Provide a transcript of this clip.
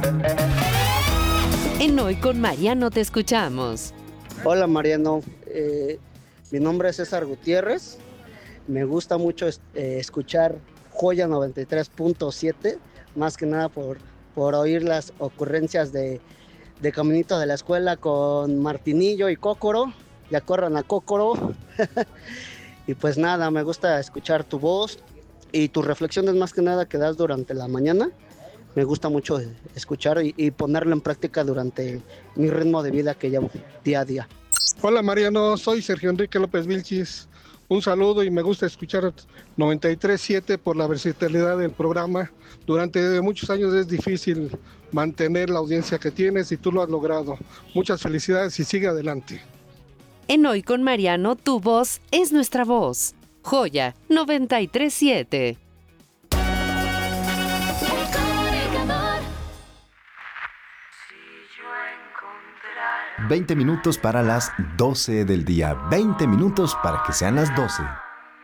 En Hoy con Mariano te escuchamos. Hola Mariano, mi nombre es César Gutiérrez. Me gusta mucho escuchar Joya 93.7, más que nada por oír las ocurrencias de Caminito de la Escuela con Martinillo y Cócoro. Ya corran a Cócoro. Y pues nada, me gusta escuchar tu voz y tus reflexiones más que nada que das durante la mañana. Me gusta mucho escuchar y ponerlo en práctica durante mi ritmo de vida que llevo día a día. Hola Mariano, soy Sergio Enrique López Vilchis. Un saludo y me gusta escuchar 93.7 por la versatilidad del programa. Durante muchos años es difícil mantener la audiencia que tienes y tú lo has logrado. Muchas felicidades y sigue adelante. En Hoy con Mariano, tu voz es nuestra voz. Joya 93.7. 20 minutos para las 12 del día. 20 minutos para que sean las 12.